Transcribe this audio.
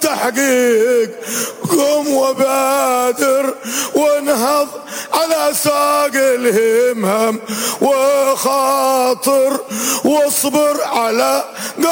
التحقيق. قم وبادر وانهض على ساق الهمم، وخاطر واصبر على